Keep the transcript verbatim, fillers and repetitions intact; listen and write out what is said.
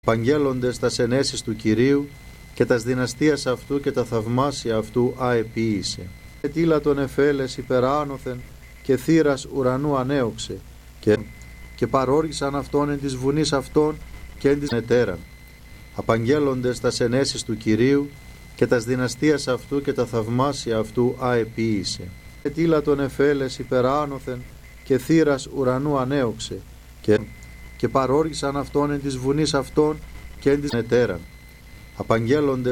Απαγγέλλοντες τα ενέσεις του Κυρίου και τας δυναστείας αυτού και τα θαυμάσια αυτού αεποίησε. Ετήλα τον εφέλες υπεράνωθεν και θύρας ουρανού ανέωξε και, και παρόργησαν αυτόν εν της βουνής αυτών και εν της ετέραν. Απαγγέλλοντες τα ενέσεις του Κυρίου και τας δυναστείας αυτού και τα θαυμάσια αυτού αεποίησε. Ετήλα τον εφέλες υπεράνωθεν και θύρας ουρανού ανέωξε και, και παρόργησαν αυτόν εν της βουνής αυτών και εν της ετέραν. Απαγγέλλοντες